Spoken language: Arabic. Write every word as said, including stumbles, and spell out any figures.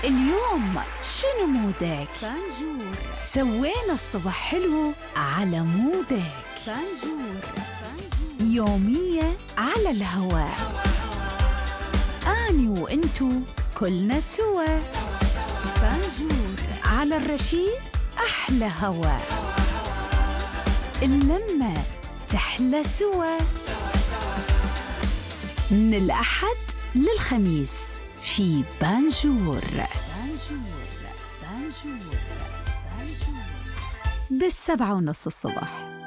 اليوم شنو مودك؟ بانجور. سوينا الصبح حلو على مودك. بانجور. يومية على الهواء، أني وإنتو كلنا سوا. بانجور على الرشيد أحلى هواء، اللمة تحلى سوا. من الأحد للخميس في بانجور. بانجور بانجور بانجور بالسبعة ونص الصبح.